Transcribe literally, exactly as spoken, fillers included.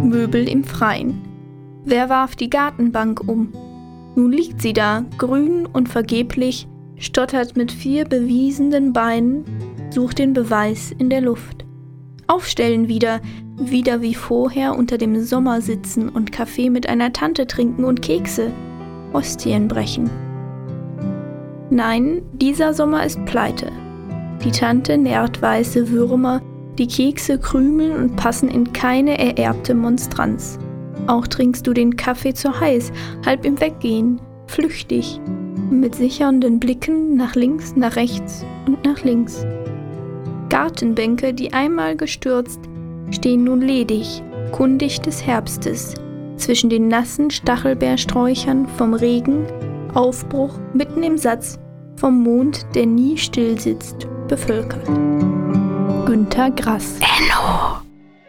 Möbel im Freien. Wer warf die Gartenbank um? Nun liegt sie da, grün und vergeblich, stottert mit vier bewiesenden Beinen, sucht den Beweis in der Luft. Aufstellen wieder, wieder wie vorher unter dem Sommer sitzen und Kaffee mit einer Tante trinken und Kekse, Hostien brechen. Nein, dieser Sommer ist pleite. Die Tante nährt weiße Würmer, die Kekse krümeln und passen in keine ererbte Monstranz. Auch trinkst du den Kaffee zu heiß, halb im Weggehen, flüchtig, mit sichernden Blicken nach links, nach rechts und nach links. Gartenbänke, die einmal gestürzt, stehen nun ledig, kundig des Herbstes, zwischen den nassen Stachelbeersträuchern vom Regen, Aufbruch mitten im Satz, vom Mond, der nie still sitzt, bevölkert. Günter Grass. Enno.